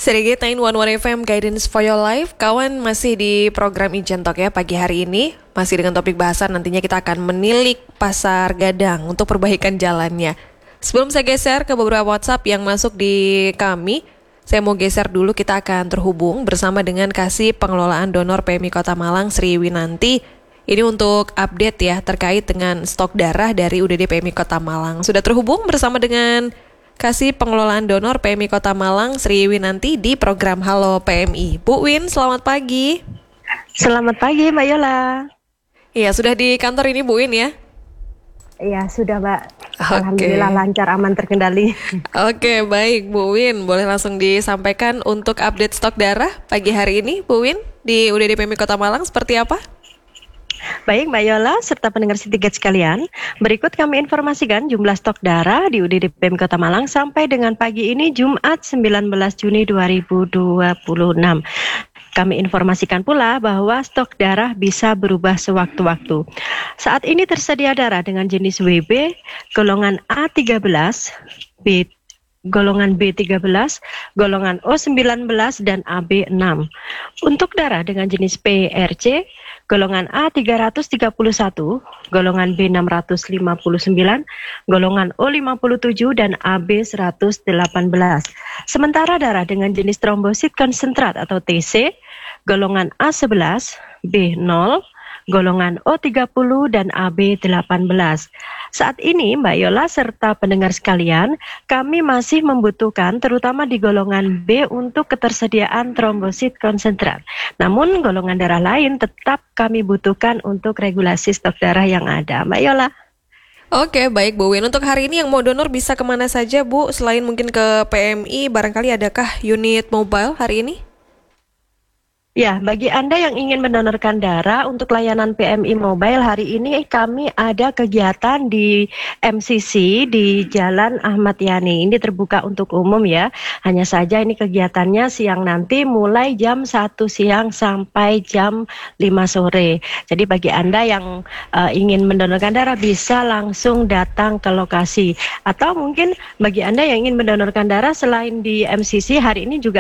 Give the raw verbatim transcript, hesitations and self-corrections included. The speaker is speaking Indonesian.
Serigit sembilan satu satu F M Guidance for Your Life. Kawan, masih di program Ijen Talk ya pagi hari ini. Masih dengan topik bahasan, nantinya kita akan menilik pasar Gadang untuk perbaikan jalannya. Sebelum saya geser ke beberapa WhatsApp yang masuk di kami, saya mau geser dulu, kita akan terhubung bersama dengan Kasih Pengelolaan Donor P M I Kota Malang, Sri Winanti. Ini untuk update ya terkait dengan stok darah dari U D D P M I Kota Malang. Sudah terhubung bersama dengan Kasih Pengelolaan Donor P M I Kota Malang, Sri Winanti di program Halo P M I. Bu Win, selamat pagi. Selamat pagi Mbak Yola. Iya, sudah di kantor ini Bu Win ya? Iya, sudah Mbak. Okay. Alhamdulillah lancar, aman, terkendali. Oke, okay, baik Bu Win. Boleh langsung disampaikan untuk update stok darah pagi hari ini Bu Win di U D D P M I Kota Malang seperti apa? Baik Mbak Yola serta pendengar Sindikat sekalian, berikut kami informasikan jumlah stok darah di U D D P M I Kota Malang sampai dengan pagi ini Jumat sembilan belas Juni dua ribu dua puluh enam. Kami informasikan pula bahwa stok darah bisa berubah sewaktu-waktu. Saat ini tersedia darah dengan jenis W B, golongan A tiga belas, B golongan B tiga belas, golongan O sembilan belas, dan A B enam. Untuk darah dengan jenis P R C, golongan A tiga ratus tiga puluh satu, golongan B enam ratus lima puluh sembilan, golongan O lima puluh tujuh, dan A B seratus delapan belas. Sementara darah dengan jenis trombosit konsentrat atau T C, golongan A sebelas, B nol, golongan O tiga puluh, dan A B delapan belas. Saat ini Mbak Yola serta pendengar sekalian, kami masih membutuhkan terutama di golongan B untuk ketersediaan trombosit konsentrat. Namun golongan darah lain tetap kami butuhkan untuk regulasi stok darah yang ada. Mbak Yola. Oke, baik Bu Win. Untuk hari ini yang mau donor bisa kemana saja Bu? Selain mungkin ke P M I, barangkali adakah unit mobile hari ini? Ya, bagi Anda yang ingin mendonorkan darah untuk layanan P M I Mobile, hari ini kami ada kegiatan di M C C di Jalan Ahmad Yani. Ini terbuka untuk umum ya. Hanya saja ini kegiatannya siang nanti mulai jam satu siang sampai jam lima sore. Jadi bagi Anda yang uh, ingin mendonorkan darah bisa langsung datang ke lokasi. Atau mungkin bagi Anda yang ingin mendonorkan darah selain di M C C, hari ini juga